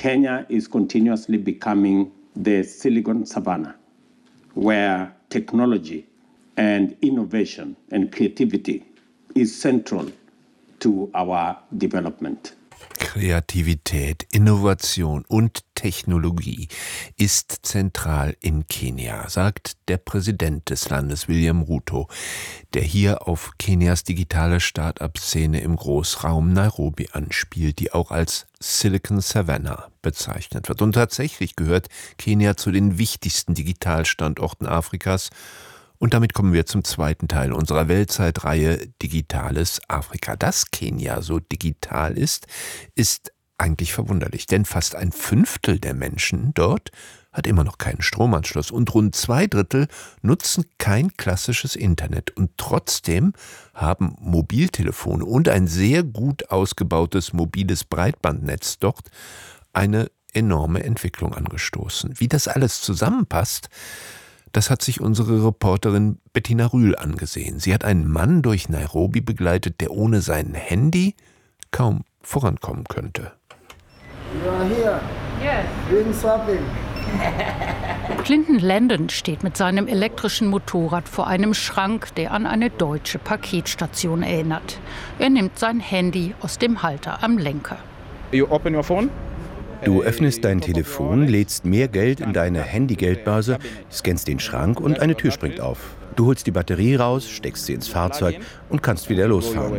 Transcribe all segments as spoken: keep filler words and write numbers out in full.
Kenya is continuously becoming the Silicon Savannah, where technology and innovation and creativity is central to our development. Kreativität, Innovation und Technologie ist zentral in Kenia, sagt der Präsident des Landes, William Ruto, der hier auf Kenias digitale Start-up-Szene im Großraum Nairobi anspielt, die auch als Silicon Savannah bezeichnet wird. Und tatsächlich gehört Kenia zu den wichtigsten Digitalstandorten Afrikas. Und damit kommen wir zum zweiten Teil unserer Weltzeitreihe Digitales Afrika. Dass Kenia so digital ist, ist eigentlich verwunderlich, denn fast ein Fünftel der Menschen dort hat immer noch keinen Stromanschluss und rund zwei Drittel nutzen kein klassisches Internet. Und trotzdem haben Mobiltelefone und ein sehr gut ausgebautes mobiles Breitbandnetz dort eine enorme Entwicklung angestoßen. Wie das alles zusammenpasst, das hat sich unsere Reporterin Bettina Rühl angesehen. Sie hat einen Mann durch Nairobi begleitet, der ohne sein Handy kaum vorankommen könnte. You are here. Yes. Doing something. Clinton Landon steht mit seinem elektrischen Motorrad vor einem Schrank, der an eine deutsche Paketstation erinnert. Er nimmt sein Handy aus dem Halter am Lenker. You open your phone? Du öffnest dein Telefon, lädst mehr Geld in deine Handy-Geldbörse, scannst den Schrank und eine Tür springt auf. Du holst die Batterie raus, steckst sie ins Fahrzeug und kannst wieder losfahren.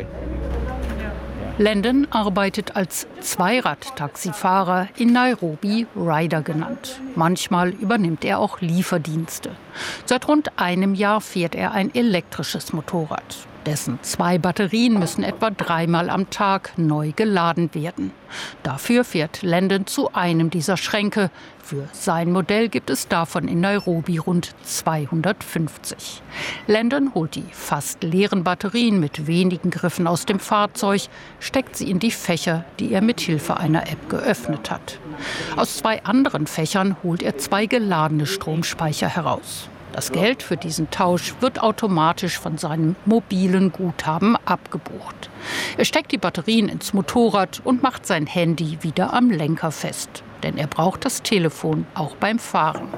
Landon arbeitet als Zweirad-Taxifahrer, in Nairobi Rider genannt. Manchmal übernimmt er auch Lieferdienste. Seit rund einem Jahr fährt er ein elektrisches Motorrad. Dessen zwei Batterien müssen etwa dreimal am Tag neu geladen werden. Dafür fährt Landon zu einem dieser Schränke. Für sein Modell gibt es davon in Nairobi rund zweihundertfünfzig. Landon holt die fast leeren Batterien mit wenigen Griffen aus dem Fahrzeug, steckt sie in die Fächer, die er mit Hilfe einer App geöffnet hat. Aus zwei anderen Fächern holt er zwei geladene Stromspeicher heraus. Das Geld für diesen Tausch wird automatisch von seinem mobilen Guthaben abgebucht. Er steckt die Batterien ins Motorrad und macht sein Handy wieder am Lenker fest. Denn er braucht das Telefon auch beim Fahren.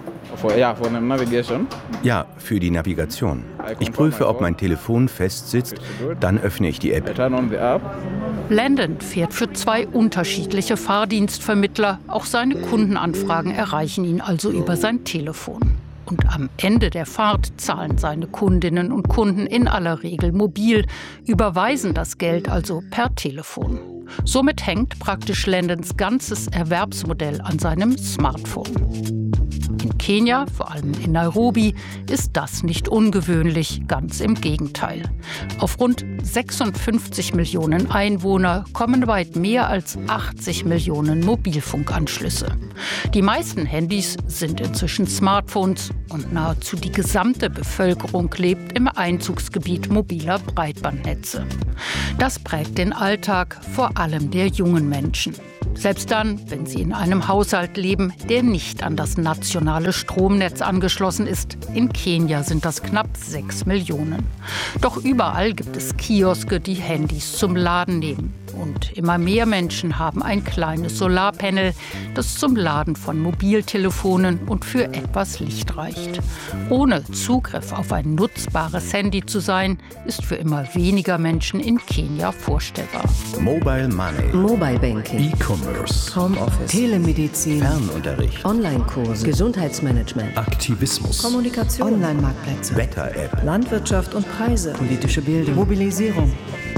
Ja, für die Navigation. Ich prüfe, ob mein Telefon fest sitzt, dann öffne ich die App. Landon fährt für zwei unterschiedliche Fahrdienstvermittler. Auch seine Kundenanfragen erreichen ihn also über sein Telefon. Und am Ende der Fahrt zahlen seine Kundinnen und Kunden in aller Regel mobil, überweisen das Geld also per Telefon. Somit hängt praktisch Landons ganzes Erwerbsmodell an seinem Smartphone. In Kenia, vor allem in Nairobi, ist das nicht ungewöhnlich, ganz im Gegenteil. Auf rund sechsundfünfzig Millionen Einwohner kommen weit mehr als achtzig Millionen Mobilfunkanschlüsse. Die meisten Handys sind inzwischen Smartphones und nahezu die gesamte Bevölkerung lebt im Einzugsgebiet mobiler Breitbandnetze. Das prägt den Alltag vor allem der jungen Menschen. Selbst dann, wenn sie in einem Haushalt leben, der nicht an das nationale Stromnetz angeschlossen ist. In Kenia sind das knapp sechs Millionen. Doch überall gibt es Kioske, die Handys zum Laden nehmen. Und immer mehr Menschen haben ein kleines Solarpanel, das zum Laden von Mobiltelefonen und für etwas Licht reicht. Ohne Zugriff auf ein nutzbares Handy zu sein, ist für immer weniger Menschen in Kenia vorstellbar. Mobile Money, Mobile Banking, E-Commerce, Homeoffice, Telemedizin, Fernunterricht, Online-Kurse, Gesundheitsmanagement, Aktivismus, Kommunikation, Online-Marktplätze, Wetter-App, Landwirtschaft und Preise, politische Bildung, Mobilisierung.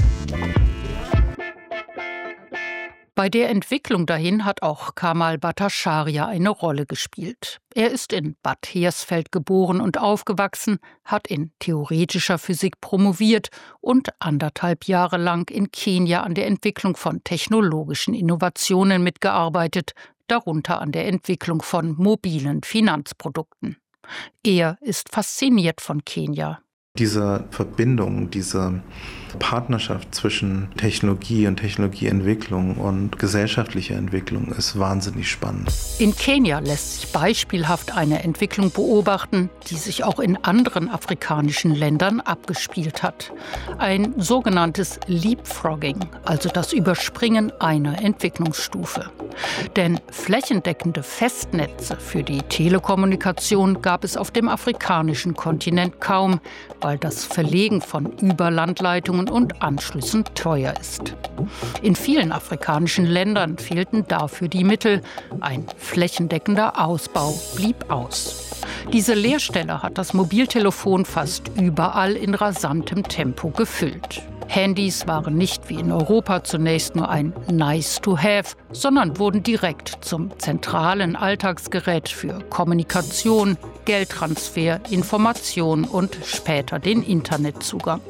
Bei der Entwicklung dahin hat auch Kamal Bhattacharya eine Rolle gespielt. Er ist in Bad Hersfeld geboren und aufgewachsen, hat in theoretischer Physik promoviert und anderthalb Jahre lang in Kenia an der Entwicklung von technologischen Innovationen mitgearbeitet, darunter an der Entwicklung von mobilen Finanzprodukten. Er ist fasziniert von Kenia. Diese Verbindung, diese Partnerschaft zwischen Technologie und Technologieentwicklung und gesellschaftlicher Entwicklung ist wahnsinnig spannend. In Kenia lässt sich beispielhaft eine Entwicklung beobachten, die sich auch in anderen afrikanischen Ländern abgespielt hat. Ein sogenanntes Leapfrogging, also das Überspringen einer Entwicklungsstufe. Denn flächendeckende Festnetze für die Telekommunikation gab es auf dem afrikanischen Kontinent kaum, weil das Verlegen von Überlandleitungen und Anschlüssen teuer ist. In vielen afrikanischen Ländern fehlten dafür die Mittel. Ein flächendeckender Ausbau blieb aus. Diese Leerstelle hat das Mobiltelefon fast überall in rasantem Tempo gefüllt. Handys waren nicht wie in Europa zunächst nur ein Nice-to-have, sondern wurden direkt zum zentralen Alltagsgerät für Kommunikation, Geldtransfer, Information und später den Internetzugang.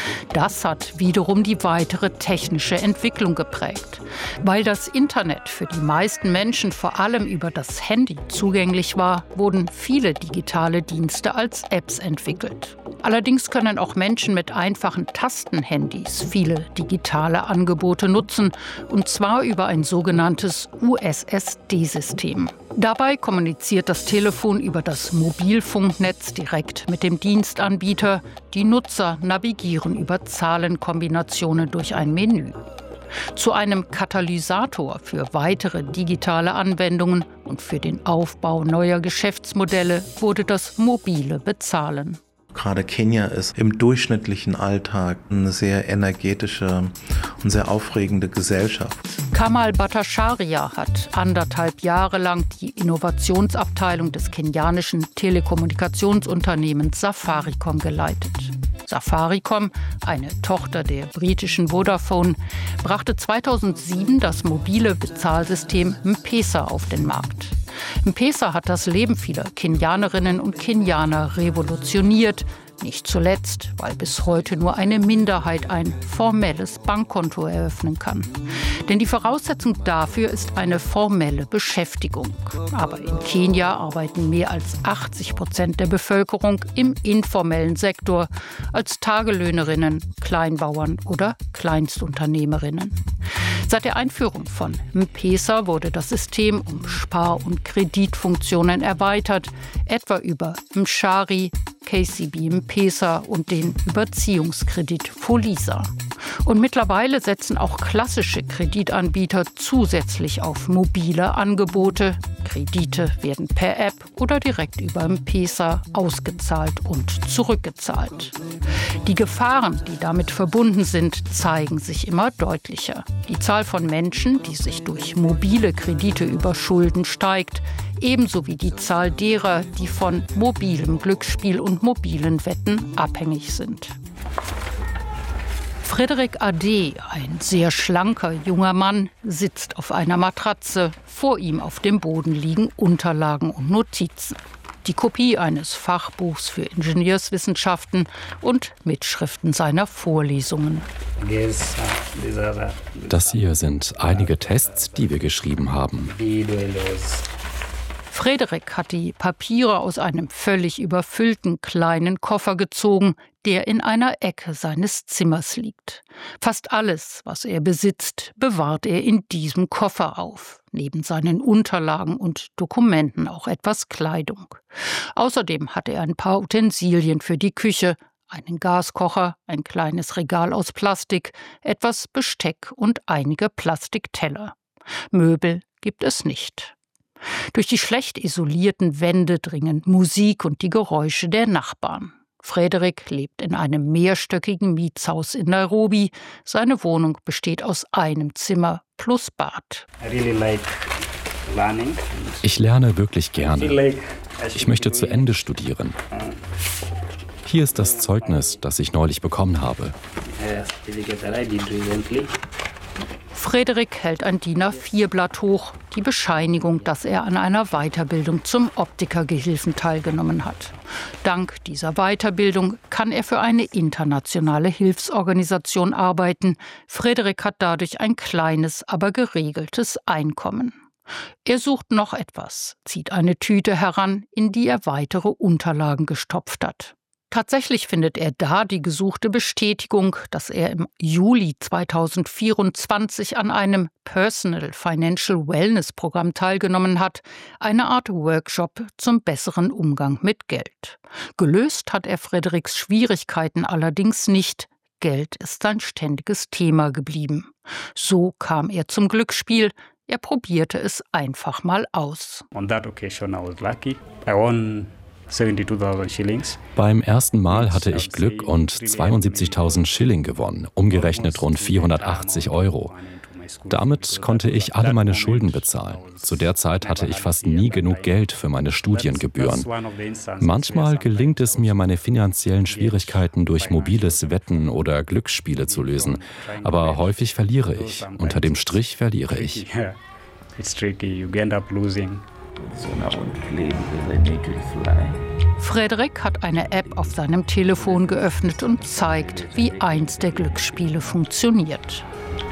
Das hat wiederum die weitere technische Entwicklung geprägt. Weil das Internet für die meisten Menschen vor allem über das Handy zugänglich war, wurden viele digitale Dienste als Apps entwickelt. Allerdings können auch Menschen mit einfachen Tastenhandys viele digitale Angebote nutzen, und zwar über ein sogenanntes U S S D-System. Dabei kommuniziert das Telefon über das Mobilfunknetz direkt mit dem Dienstanbieter. Die Nutzer navigieren über Zahlenkombinationen durch ein Menü. Zu einem Katalysator für weitere digitale Anwendungen und für den Aufbau neuer Geschäftsmodelle wurde das mobile Bezahlen. Gerade Kenia ist im durchschnittlichen Alltag eine sehr energetische und sehr aufregende Gesellschaft. Kamal Bhattacharya hat anderthalb Jahre lang die Innovationsabteilung des kenianischen Telekommunikationsunternehmens Safaricom geleitet. Safaricom, eine Tochter der britischen Vodafone, brachte zweitausendsieben das mobile Bezahlsystem M-Pesa auf den Markt. M-Pesa hat das Leben vieler Kenianerinnen und Kenianer revolutioniert. Nicht zuletzt, weil bis heute nur eine Minderheit ein formelles Bankkonto eröffnen kann. Denn die Voraussetzung dafür ist eine formelle Beschäftigung. Aber in Kenia arbeiten mehr als achtzig Prozent der Bevölkerung im informellen Sektor als Tagelöhnerinnen, Kleinbauern oder Kleinstunternehmerinnen. Seit der Einführung von M-Pesa wurde das System um Spar- und Kreditfunktionen erweitert, etwa über M-Shwari, K C B M-Pesa und den Überziehungskredit Fuliza. Und mittlerweile setzen auch klassische Kreditanbieter zusätzlich auf mobile Angebote. Kredite werden per App oder direkt über M-Pesa ausgezahlt und zurückgezahlt. Die Gefahren, die damit verbunden sind, zeigen sich immer deutlicher. Die Zahl von Menschen, die sich durch mobile Kredite überschulden, steigt, ebenso wie die Zahl derer, die von mobilem Glücksspiel und mobilen Wetten abhängig sind. Frédéric Adé, ein sehr schlanker junger Mann, sitzt auf einer Matratze. Vor ihm auf dem Boden liegen Unterlagen und Notizen. Die Kopie eines Fachbuchs für Ingenieurswissenschaften und Mitschriften seiner Vorlesungen. Das hier sind einige Tests, die wir geschrieben haben. Frédéric hat die Papiere aus einem völlig überfüllten kleinen Koffer gezogen, der in einer Ecke seines Zimmers liegt. Fast alles, was er besitzt, bewahrt er in diesem Koffer auf. Neben seinen Unterlagen und Dokumenten auch etwas Kleidung. Außerdem hat er ein paar Utensilien für die Küche, einen Gaskocher, ein kleines Regal aus Plastik, etwas Besteck und einige Plastikteller. Möbel gibt es nicht. Durch die schlecht isolierten Wände dringen Musik und die Geräusche der Nachbarn. Frédéric lebt in einem mehrstöckigen Mietshaus in Nairobi. Seine Wohnung besteht aus einem Zimmer plus Bad. Ich lerne wirklich gerne. Ich möchte zu Ende studieren. Hier ist das Zeugnis, das ich neulich bekommen habe. Frédéric hält ein D I N A vier Blatt hoch, die Bescheinigung, dass er an einer Weiterbildung zum Optikergehilfen teilgenommen hat. Dank dieser Weiterbildung kann er für eine internationale Hilfsorganisation arbeiten. Frédéric hat dadurch ein kleines, aber geregeltes Einkommen. Er sucht noch etwas, zieht eine Tüte heran, in die er weitere Unterlagen gestopft hat. Tatsächlich findet er da die gesuchte Bestätigung, dass er im Juli zweitausendvierundzwanzig an einem Personal Financial Wellness Programm teilgenommen hat, eine Art Workshop zum besseren Umgang mit Geld. Gelöst hat er Frederiks Schwierigkeiten allerdings nicht. Geld ist sein ständiges Thema geblieben. So kam er zum Glücksspiel. Er probierte es einfach mal aus. On that occasion I was lucky. I won seventy-two thousand shillings. Beim ersten Mal hatte ich Glück und zweiundsiebzigtausend Schilling gewonnen, umgerechnet rund vierhundertachtzig Euro. Damit konnte ich alle meine Schulden bezahlen. Zu der Zeit hatte ich fast nie genug Geld für meine Studiengebühren. Manchmal gelingt es mir, meine finanziellen Schwierigkeiten durch mobiles Wetten oder Glücksspiele zu lösen. Aber häufig verliere ich. Unter dem Strich verliere ich. Frederik hat eine App auf seinem Telefon geöffnet und zeigt, wie eins der Glücksspiele funktioniert.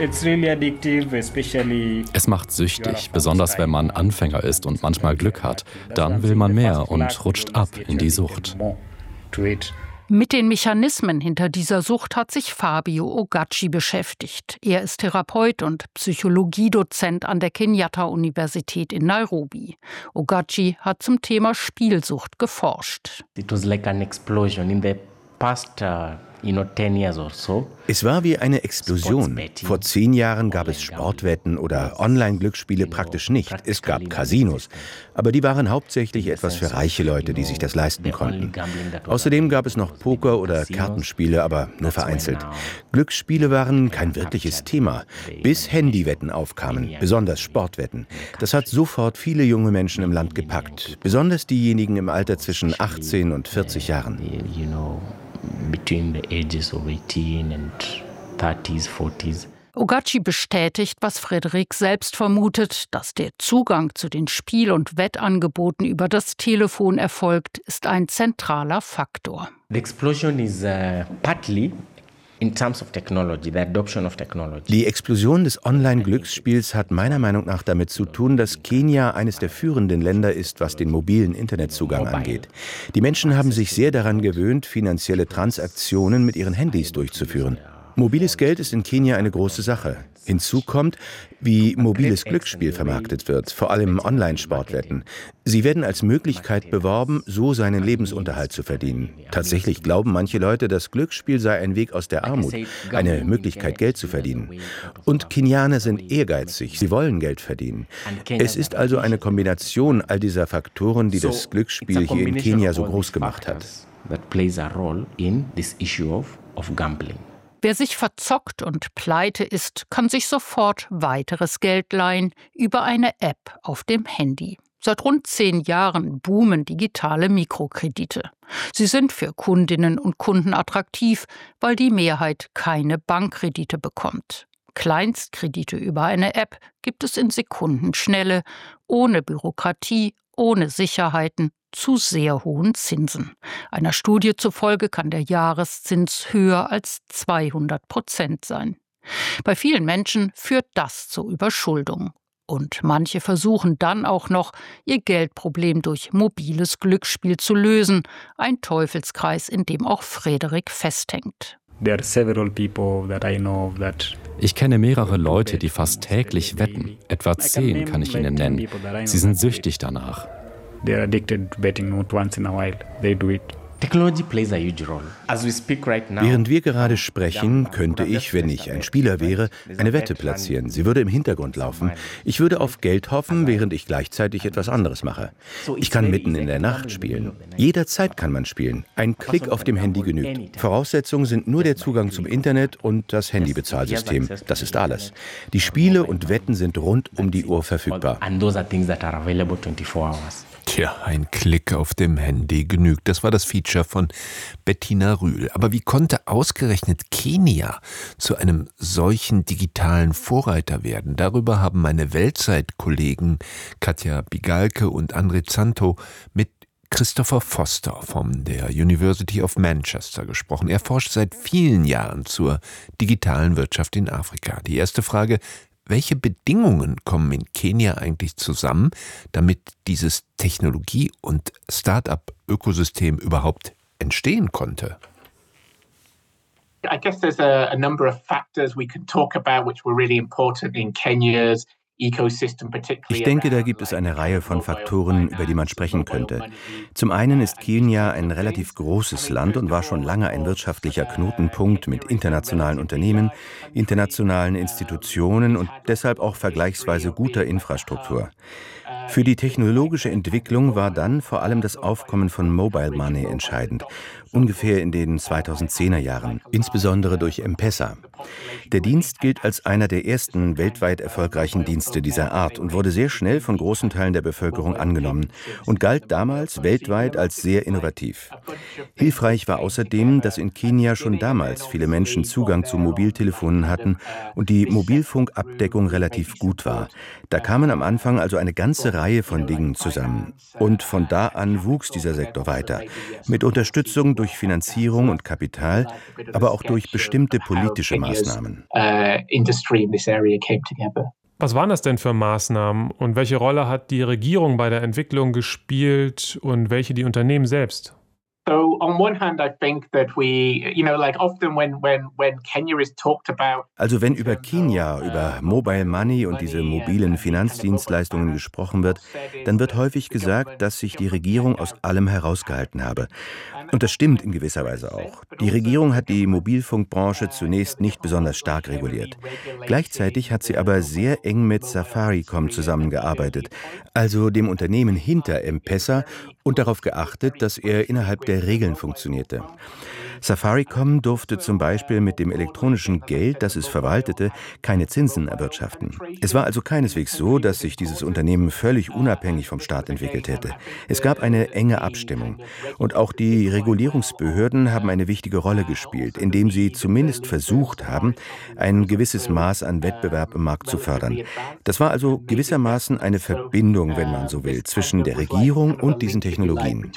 Es macht süchtig, besonders wenn man Anfänger ist und manchmal Glück hat. Dann will man mehr und rutscht ab in die Sucht. Mit den Mechanismen hinter dieser Sucht hat sich Fabio Ogaci beschäftigt. Er ist Therapeut und Psychologiedozent an der Kenyatta-Universität in Nairobi. Ogaci hat zum Thema Spielsucht geforscht. It was like an explosion in the past uh Es war wie eine Explosion. Vor zehn Jahren gab es Sportwetten oder Online-Glücksspiele praktisch nicht. Es gab Casinos, aber die waren hauptsächlich etwas für reiche Leute, die sich das leisten konnten. Außerdem gab es noch Poker- oder Kartenspiele, aber nur vereinzelt. Glücksspiele waren kein wirkliches Thema, bis Handywetten aufkamen, besonders Sportwetten. Das hat sofort viele junge Menschen im Land gepackt, besonders diejenigen im Alter zwischen achtzehn und vierzig Jahren. Between the ages of eighteen and thirties, forties. Ogaci bestätigt, was Frederik selbst vermutet, dass der Zugang zu den Spiel- und Wettangeboten über das Telefon erfolgt, ist ein zentraler Faktor. The explosion is uh, partly in terms of technology, the adoption of technology. Die Explosion des Online-Glücksspiels hat meiner Meinung nach damit zu tun, dass Kenia eines der führenden Länder ist, was den mobilen Internetzugang angeht. Die Menschen haben sich sehr daran gewöhnt, finanzielle Transaktionen mit ihren Handys durchzuführen. Mobiles Geld ist in Kenia eine große Sache. Hinzu kommt, wie mobiles Glücksspiel vermarktet wird, vor allem Online-Sportwetten. Sie werden als Möglichkeit beworben, so seinen Lebensunterhalt zu verdienen. Tatsächlich glauben manche Leute, das Glücksspiel sei ein Weg aus der Armut, eine Möglichkeit, Geld zu verdienen. Und Kenianer sind ehrgeizig, sie wollen Geld verdienen. Es ist also eine Kombination all dieser Faktoren, die das Glücksspiel hier in Kenia so groß gemacht hat. Wer sich verzockt und pleite ist, kann sich sofort weiteres Geld leihen über eine App auf dem Handy. Seit rund zehn Jahren boomen digitale Mikrokredite. Sie sind für Kundinnen und Kunden attraktiv, weil die Mehrheit keine Bankkredite bekommt. Kleinstkredite über eine App gibt es in Sekundenschnelle, ohne Bürokratie, ohne Sicherheiten, zu sehr hohen Zinsen. Einer Studie zufolge kann der Jahreszins höher als zweihundert Prozent sein. Bei vielen Menschen führt das zur Überschuldung. Und manche versuchen dann auch noch, ihr Geldproblem durch mobiles Glücksspiel zu lösen. Ein Teufelskreis, in dem auch Frederik festhängt. Ich kenne mehrere Leute, die fast täglich wetten. Etwa zehn kann ich Ihnen nennen. Sie sind süchtig danach. They're addicted to betting, not once in a while. They do it. Technology plays a huge role. As we speak right now. Während wir gerade sprechen, könnte ich, wenn ich ein Spieler wäre, eine Wette platzieren. Sie würde im Hintergrund laufen. Ich würde auf Geld hoffen, während ich gleichzeitig etwas anderes mache. Ich kann mitten in der Nacht spielen. Jederzeit kann man spielen. Ein Klick auf dem Handy genügt. Voraussetzungen sind nur der Zugang zum Internet und das Handybezahlsystem. Das ist alles. Die Spiele und Wetten sind rund um die Uhr verfügbar. And those are things that are available twenty-four hours. Tja, ein Klick auf dem Handy genügt. Das war das Feature von Bettina Rühl. Aber wie konnte ausgerechnet Kenia zu einem solchen digitalen Vorreiter werden? Darüber haben meine Weltzeit-Kollegen Katja Bigalke und André Zanto mit Christopher Foster von der University of Manchester gesprochen. Er forscht seit vielen Jahren zur digitalen Wirtschaft in Afrika. Die erste Frage: Welche Bedingungen kommen in Kenia eigentlich zusammen, damit dieses Technologie- und Start-up-Ökosystem überhaupt entstehen konnte. I guess there's a, a number of factors we could talk about which were really important in Kenya's ecosystem, particularly. Ich denke, da gibt es eine Reihe von Faktoren, über die man sprechen könnte. Zum einen ist Kenia ein relativ großes Land und war schon lange ein wirtschaftlicher Knotenpunkt mit internationalen Unternehmen, internationalen Institutionen und deshalb auch vergleichsweise guter Infrastruktur. Für die technologische Entwicklung war dann vor allem das Aufkommen von Mobile Money entscheidend, ungefähr in den zweitausendzehner Jahren, insbesondere durch M-Pesa. Der Dienst gilt als einer der ersten weltweit erfolgreichen Dienste dieser Art und wurde sehr schnell von großen Teilen der Bevölkerung angenommen und galt damals weltweit als sehr innovativ. Hilfreich war außerdem, dass in Kenia schon damals viele Menschen Zugang zu Mobiltelefonen hatten und die Mobilfunkabdeckung relativ gut war. Da kamen am Anfang also eine ganze Reihe von Dingen zusammen. Und von da an wuchs dieser Sektor weiter, mit Unterstützung durch Finanzierung und Kapital, aber auch durch bestimmte politische Maßnahmen. Was waren das denn für Maßnahmen und welche Rolle hat die Regierung bei der Entwicklung gespielt und welche die Unternehmen selbst? So on one hand, I think that we, you know, like often when when when Kenya is talked about. Also wenn über Kenia, über Mobile Money und diese mobilen Finanzdienstleistungen gesprochen wird, dann wird häufig gesagt, dass sich die Regierung aus allem herausgehalten habe. Und das stimmt in gewisser Weise auch. Die Regierung hat die Mobilfunkbranche zunächst nicht besonders stark reguliert. Gleichzeitig hat sie aber sehr eng mit Safaricom zusammengearbeitet, also dem Unternehmen hinter M-Pesa, und darauf geachtet, dass er innerhalb der Regeln funktionierte. Safaricom durfte zum Beispiel mit dem elektronischen Geld, das es verwaltete, keine Zinsen erwirtschaften. Es war also keineswegs so, dass sich dieses Unternehmen völlig unabhängig vom Staat entwickelt hätte. Es gab eine enge Abstimmung. Und auch die Regulierungsbehörden haben eine wichtige Rolle gespielt, indem sie zumindest versucht haben, ein gewisses Maß an Wettbewerb im Markt zu fördern. Das war also gewissermaßen eine Verbindung, wenn man so will, zwischen der Regierung und diesen Technologien.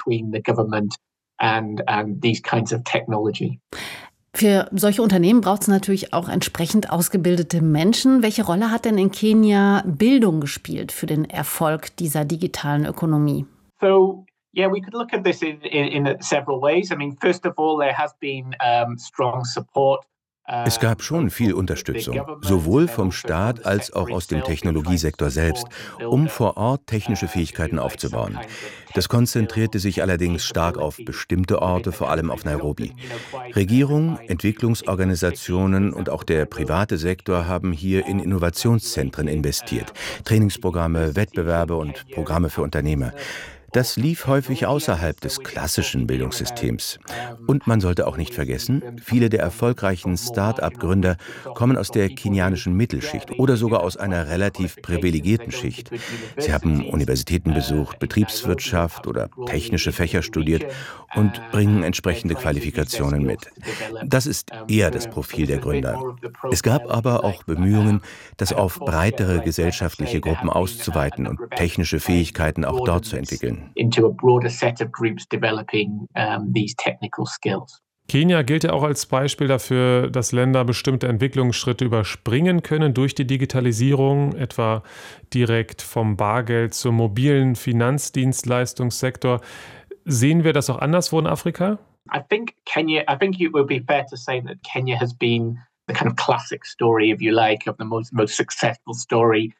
And, and these kinds of technology. Für solche Unternehmen braucht es natürlich auch entsprechend ausgebildete Menschen. Welche Rolle hat denn in Kenia Bildung gespielt für den Erfolg dieser digitalen Ökonomie? So, yeah, we could look at this in, in, in several ways. I mean, first of all, there has been um, strong support. Es gab schon viel Unterstützung, sowohl vom Staat als auch aus dem Technologiesektor selbst, um vor Ort technische Fähigkeiten aufzubauen. Das konzentrierte sich allerdings stark auf bestimmte Orte, vor allem auf Nairobi. Regierung, Entwicklungsorganisationen und auch der private Sektor haben hier in Innovationszentren investiert, Trainingsprogramme, Wettbewerbe und Programme für Unternehmer. Das lief häufig außerhalb des klassischen Bildungssystems. Und man sollte auch nicht vergessen, viele der erfolgreichen Start-up-Gründer kommen aus der kenianischen Mittelschicht oder sogar aus einer relativ privilegierten Schicht. Sie haben Universitäten besucht, Betriebswirtschaft oder technische Fächer studiert und bringen entsprechende Qualifikationen mit. Das ist eher das Profil der Gründer. Es gab aber auch Bemühungen, das auf breitere gesellschaftliche Gruppen auszuweiten und technische Fähigkeiten auch dort zu entwickeln. Into a broader set of groups developing um, these technical skills. Kenia gilt ja auch als Beispiel dafür, dass Länder bestimmte Entwicklungsschritte überspringen können durch die Digitalisierung, etwa direkt vom Bargeld zum mobilen Finanzdienstleistungssektor. Sehen wir das auch anderswo in Afrika? I think Kenya, I think it would be fair to say that Kenya has been the kind of classic story, if you like, of the most, most successful story.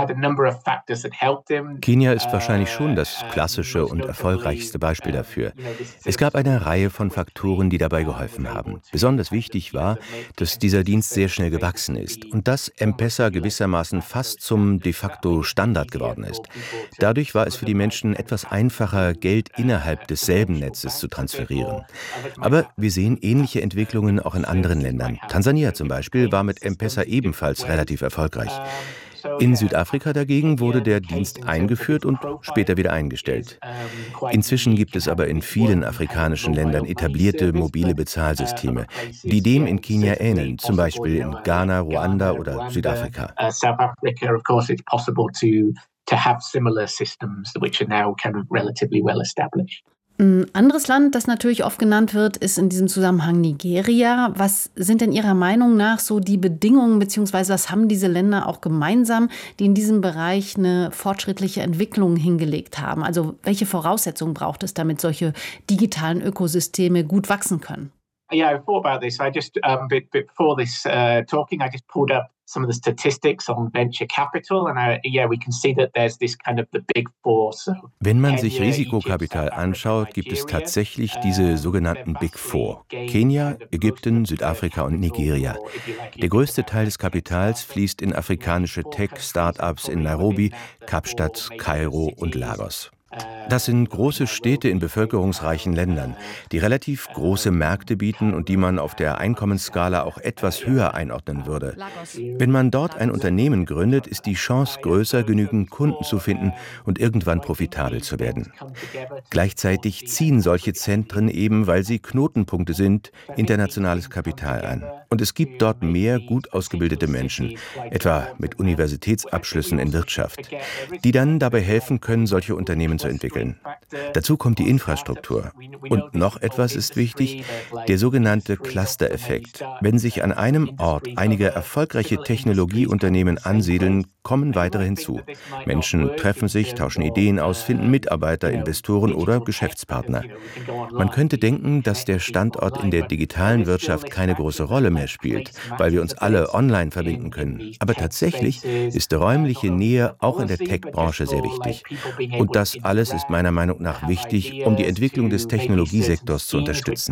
Kenia ist wahrscheinlich schon das klassische und erfolgreichste Beispiel dafür. Es gab eine Reihe von Faktoren, die dabei geholfen haben. Besonders wichtig war, dass dieser Dienst sehr schnell gewachsen ist und dass M-Pesa gewissermaßen fast zum de facto Standard geworden ist. Dadurch war es für die Menschen etwas einfacher, Geld innerhalb desselben Netzes zu transferieren. Aber wir sehen ähnliche Entwicklungen auch in anderen Ländern. Tansania zum Beispiel war mit M-Pesa ebenfalls relativ erfolgreich. In Südafrika dagegen wurde der Dienst eingeführt und später wieder eingestellt. Inzwischen gibt es aber in vielen afrikanischen Ländern etablierte mobile Bezahlsysteme, die dem in Kenia ähneln, zum Beispiel in Ghana, Ruanda oder Südafrika. Ein anderes Land, das natürlich oft genannt wird, ist in diesem Zusammenhang Nigeria. Was sind denn Ihrer Meinung nach so die Bedingungen, beziehungsweise was haben diese Länder auch gemeinsam, die in diesem Bereich eine fortschrittliche Entwicklung hingelegt haben? Also welche Voraussetzungen braucht es, damit solche digitalen Ökosysteme gut wachsen können? Yeah, I thought about this. I just, um, before this uh, talking, I just pulled up some of the statistics on venture capital, and I, yeah, we can see that there's this kind of the big four. So, wenn man sich Risikokapital anschaut, gibt es tatsächlich diese sogenannten Big Four: Kenia, Ägypten, Südafrika und Nigeria. Der größte Teil des Kapitals fließt in afrikanische Tech-Startups in Nairobi, Kapstadt, Kairo und Lagos. Das sind große Städte in bevölkerungsreichen Ländern, die relativ große Märkte bieten und die man auf der Einkommensskala auch etwas höher einordnen würde. Wenn man dort ein Unternehmen gründet, ist die Chance größer, genügend Kunden zu finden und irgendwann profitabel zu werden. Gleichzeitig ziehen solche Zentren eben, weil sie Knotenpunkte sind, internationales Kapital an. Und es gibt dort mehr gut ausgebildete Menschen, etwa mit Universitätsabschlüssen in Wirtschaft, die dann dabei helfen können, solche Unternehmen zu entwickeln. Dazu kommt die Infrastruktur. Und noch etwas ist wichtig, der sogenannte Cluster-Effekt. Wenn sich an einem Ort einige erfolgreiche Technologieunternehmen ansiedeln, kommen weitere hinzu. Menschen treffen sich, tauschen Ideen aus, finden Mitarbeiter, Investoren oder Geschäftspartner. Man könnte denken, dass der Standort in der digitalen Wirtschaft keine große Rolle mehr spielt, weil wir uns alle online verbinden können. Aber tatsächlich ist räumliche Nähe auch in der Tech-Branche sehr wichtig. Und das alles ist meiner Meinung nach wichtig, um die Entwicklung des Technologiesektors zu unterstützen.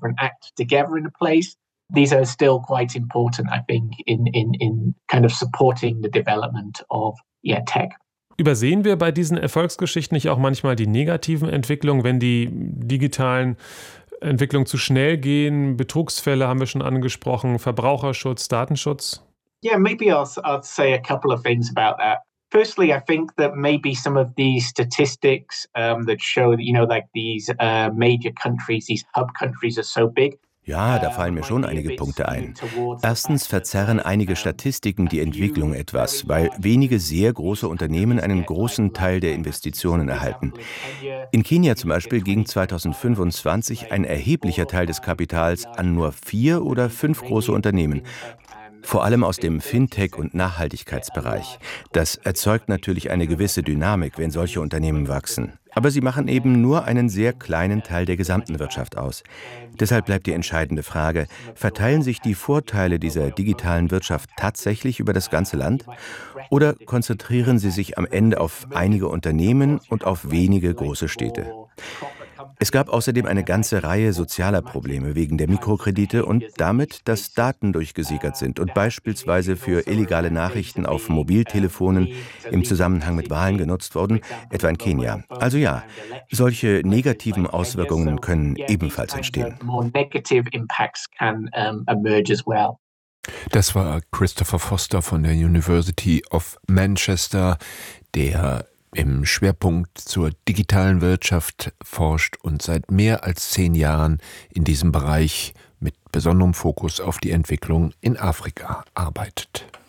These are still quite important, I think, in, in, in kind of supporting the development of yeah, tech. Übersehen wir bei diesen Erfolgsgeschichten nicht auch manchmal die negativen Entwicklungen, wenn die digitalen Entwicklungen zu schnell gehen? Betrugsfälle haben wir schon angesprochen, Verbraucherschutz, Datenschutz? Yeah, maybe I'll, I'll say a couple of things about that. Firstly, I think that maybe some of these statistics um, that show, you know, like these uh, major countries, these hub countries are so big. Ja, da fallen mir schon einige Punkte ein. Erstens verzerren einige Statistiken die Entwicklung etwas, weil wenige sehr große Unternehmen einen großen Teil der Investitionen erhalten. In Kenia zum Beispiel ging zweitausendfünfundzwanzig ein erheblicher Teil des Kapitals an nur vier oder fünf große Unternehmen. Vor allem aus dem Fintech- und Nachhaltigkeitsbereich. Das erzeugt natürlich eine gewisse Dynamik, wenn solche Unternehmen wachsen. Aber sie machen eben nur einen sehr kleinen Teil der gesamten Wirtschaft aus. Deshalb bleibt die entscheidende Frage: Verteilen sich die Vorteile dieser digitalen Wirtschaft tatsächlich über das ganze Land? Oder konzentrieren sie sich am Ende auf einige Unternehmen und auf wenige große Städte? Es gab außerdem eine ganze Reihe sozialer Probleme wegen der Mikrokredite und damit, dass Daten durchgesickert sind und beispielsweise für illegale Nachrichten auf Mobiltelefonen im Zusammenhang mit Wahlen genutzt wurden, etwa in Kenia. Also ja, solche negativen Auswirkungen können ebenfalls entstehen. Das war Christopher Foster von der University of Manchester, der im Schwerpunkt zur digitalen Wirtschaft forscht und seit mehr als zehn Jahren in diesem Bereich mit besonderem Fokus auf die Entwicklung in Afrika arbeitet.